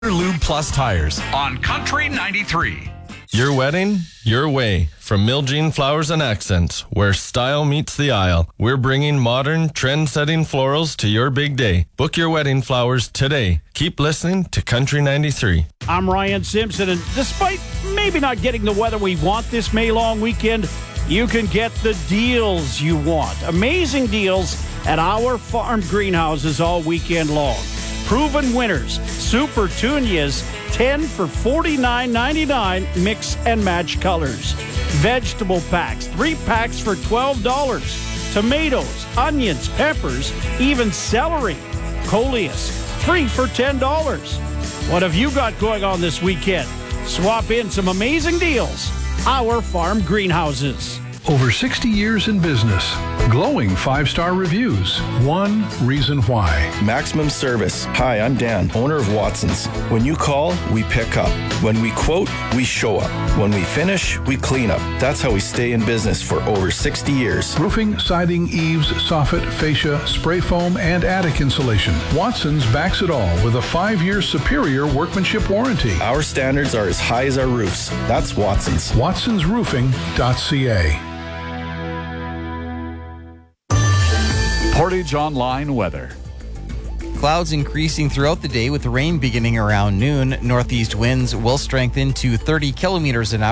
Lube Plus tires on Country 93. Your wedding, your way. From Miljean Flowers and Accents, where style meets the aisle. We're bringing modern, trend-setting florals to your big day. Book your wedding flowers today. Keep listening to Country 93. I'm Ryan Simpson, and despite maybe not getting the weather we want this May long weekend, you can get the deals you want. Amazing deals at our farm greenhouses all weekend long. Proven winners, Super Tunias, 10 for $49.99, mix and match colors. Vegetable packs, 3 packs for $12. Tomatoes, onions, peppers, even celery. Coleus, 3 for $10. What have you got going on this weekend? Swap in some amazing deals. Our farm greenhouses. Over 60 years in business. Glowing 5-star reviews. One reason why. Maximum service. Hi, I'm Dan, owner of Watson's. When you call, we pick up. When we quote, we show up. When we finish, we clean up. That's how we stay in business for over 60 years. Roofing, siding, eaves, soffit, fascia, spray foam, and attic insulation. Watson's backs it all with a 5-year superior workmanship warranty. Our standards are as high as our roofs. That's Watson's. WatsonsRoofing.ca. Portage Online weather. Clouds increasing throughout the day with rain beginning around noon. Northeast winds will strengthen to 30 kilometers an hour.